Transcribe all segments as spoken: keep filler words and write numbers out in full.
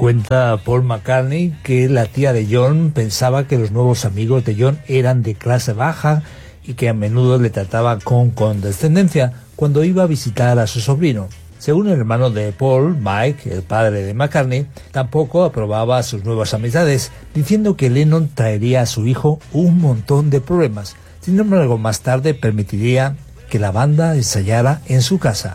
Cuenta Paul McCartney que la tía de John pensaba que los nuevos amigos de John eran de clase baja y que a menudo le trataba con condescendencia cuando iba a visitar a su sobrino. Según el hermano de Paul, Mike, el padre de McCartney, tampoco aprobaba a sus nuevas amistades, diciendo que Lennon traería a su hijo un montón de problemas. Sin embargo, más tarde permitiría que la banda ensayara en su casa.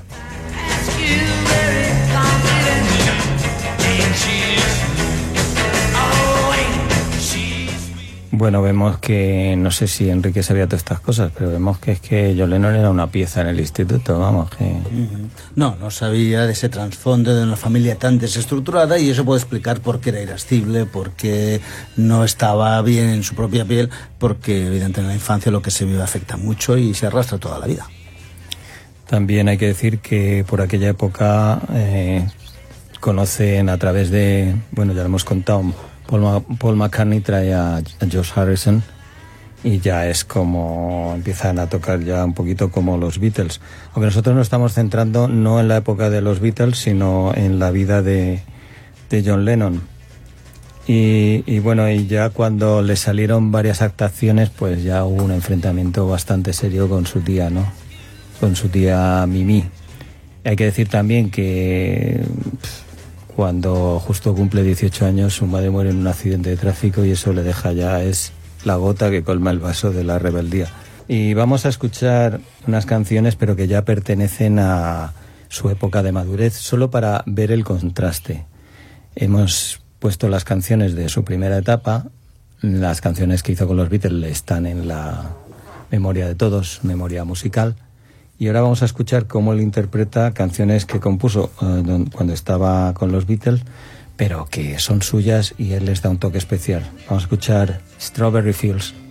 Bueno, vemos que, no sé si Enrique sabía todas estas cosas, pero vemos que es que John Lennon era una pieza en el instituto, vamos, que... No, no sabía de ese trasfondo de una familia tan desestructurada, y eso puede explicar por qué era irascible, por qué no estaba bien en su propia piel, porque evidentemente en la infancia lo que se vive afecta mucho y se arrastra toda la vida. También hay que decir que por aquella época eh, conocen a través de, bueno, ya lo hemos contado, Paul, Ma- Paul McCartney trae a, a George Harrison y ya es como empiezan a tocar ya un poquito como los Beatles. Aunque nosotros nos estamos centrando no en la época de los Beatles, sino en la vida de, de John Lennon. Y, y bueno, y ya cuando le salieron varias actuaciones, pues ya hubo un enfrentamiento bastante serio con su tía, ¿no? Con su tía Mimi. Hay que decir también que pff, cuando justo cumple dieciocho años, su madre muere en un accidente de tráfico y eso le deja ya, es la gota que colma el vaso de la rebeldía. Y vamos a escuchar unas canciones, pero que ya pertenecen a su época de madurez, solo para ver el contraste. Hemos puesto las canciones de su primera etapa, las canciones que hizo con los Beatles están en la memoria de todos, memoria musical. Y ahora vamos a escuchar cómo él interpreta canciones que compuso uh, cuando estaba con los Beatles, pero que son suyas y él les da un toque especial. Vamos a escuchar Strawberry Fields.